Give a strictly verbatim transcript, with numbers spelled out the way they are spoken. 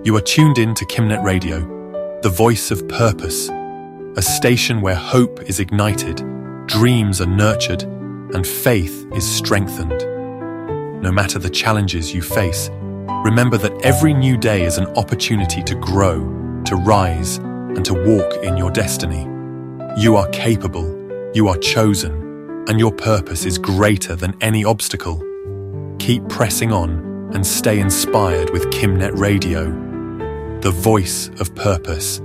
You are tuned in to Kimnet Radio, the voice of purpose, a station where hope is ignited, dreams are nurtured, and faith is strengthened. No matter the challenges you face, remember that every new day is an opportunity to grow, to rise, and to walk in your destiny. You are capable, you are chosen, and your purpose is greater than any obstacle. Keep pressing on and stay inspired with Kimnet Radio, the voice of purpose.